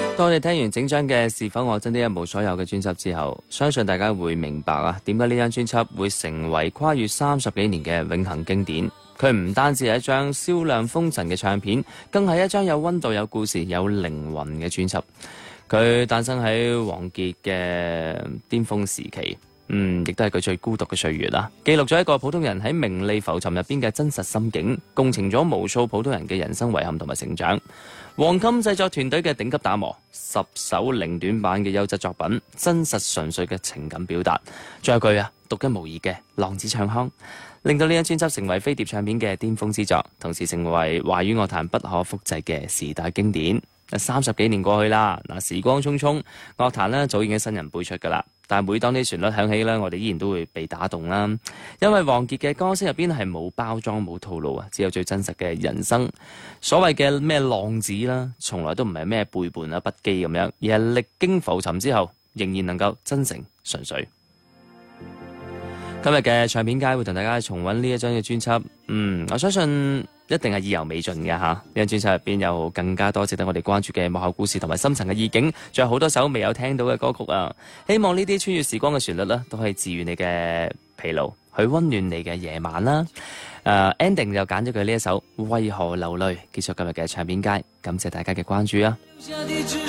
當我哋聽完整張嘅《是否我真的一無所有》嘅專輯之後，相信大家會明白啊，點解呢張專輯會成為跨越30幾年嘅永恆經典。佢唔單止係一張銷量風塵嘅唱片，更係一張有溫度、有故事、有靈魂嘅專輯。佢誕生喺王傑嘅巔峰時期，亦都係佢最孤獨嘅歲月啦。記錄咗一個普通人喺名利浮沉入邊嘅真實心境，共情咗無數普通人嘅人生遺憾同埋成長。黃金製作團隊嘅頂級打磨，10首零短版嘅優質作品，真實純粹嘅情感表達，仲有佢獨一無二嘅浪子唱腔，令到呢張專輯成為飛碟唱片嘅巔峰之作，同時成為華語樂壇不可複製嘅時代經典。30幾年過去啦，時光匆匆，樂壇呢早已經新人輩出噶啦。但係每當啲旋律響起咧，我哋依然都會被打動啦。因為王傑嘅歌聲入邊係冇包裝冇套路啊，只有最真實嘅人生。所謂嘅咩浪子啦，從來都唔係咩背叛不羈咁樣，而係歷經浮沉之後，仍然能夠真誠純粹。今日嘅唱片街會同大家重溫呢一張嘅專輯，我相信一定係意猶未盡嘅吓。呢張專輯入邊有更加多值得我哋關注嘅幕後故事同埋深層嘅意境，仲有好多首未有聽到嘅歌曲啊！希望呢啲穿越時光嘅旋律都可以治癒你嘅疲勞，去溫暖你嘅夜晚啦。ending 就揀咗佢呢一首《為何流淚》，結束今日嘅唱片街。感謝大家嘅關注啊！